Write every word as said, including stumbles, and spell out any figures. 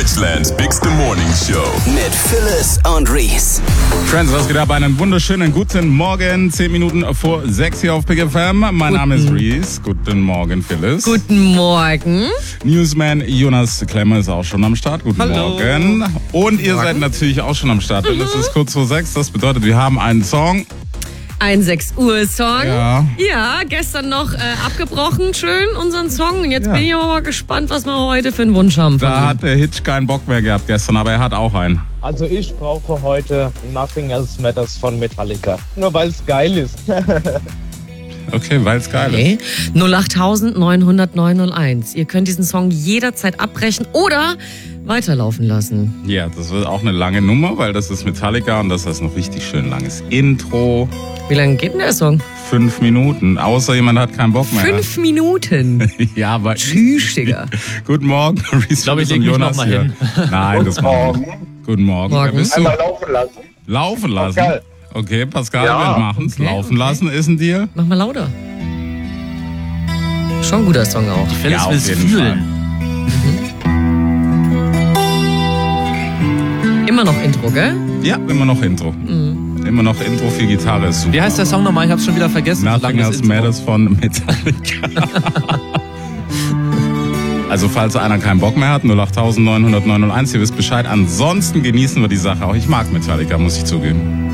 Deutschlands bigste Morning Show. Mit Phyllis und Reese. Friends, was geht ab? Einen wunderschönen guten Morgen. Zehn Minuten vor sechs hier auf Big F M. Mein Guten. Name ist Reese. Guten Morgen, Phyllis. Guten Morgen. Newsman Jonas Klemmer ist auch schon am Start. Guten Hallo. Morgen. Und ihr Morgen. seid natürlich auch schon am Start. Denn es ist kurz vor sechs. Das bedeutet, wir haben einen Song. Ein sechs Uhr Song. Ja. Ja, gestern noch äh, abgebrochen, schön, unseren Song. Und jetzt Ja. bin ich aber mal gespannt, was wir heute für einen Wunsch haben. von Da ihm. hat der Hitch keinen Bock mehr gehabt gestern, aber er hat auch einen. Also ich brauche heute Nothing Else Matters von Metallica. Nur weil es geil ist. Okay, weil es geil Okay. null acht neun null null neun null eins. Ihr könnt diesen Song jederzeit abbrechen oder weiterlaufen lassen. ist. Ja, das wird auch eine lange Nummer, weil das ist Metallica und das ist noch richtig schön langes Intro. Wie lange geht denn der Song? Fünf Minuten, außer jemand hat keinen Bock mehr. Fünf Minuten. Ja, aber... Tschüss, Digga. Guten Morgen, Reese. Ich glaube, ich und leg mich Jonas noch mal hier. hin. Nein, das machen wir. Guten Morgen. Morgen. Wer bist du? Einmal laufen lassen. Laufen lassen? Pascal. Okay, Pascal, Ja. wir machen's. Okay, Laufen okay. lassen ist ein Deal. Mach mal lauter. Schon ein guter Song auch. Phyllis Ja, will auf es jeden fühlen. Immer noch Intro, gell? Ja, immer noch Intro. Mhm. Immer noch Intro, viel Gitarre ist super. Wie heißt der Song nochmal? Ich hab's schon wieder vergessen. so Nothing lange das Else Intro. Matters von Metallica. Also falls einer keinen Bock mehr hat, null acht neun null null neun null eins, ihr wisst Bescheid. Ansonsten genießen wir die Sache auch. Ich mag Metallica, muss ich zugeben.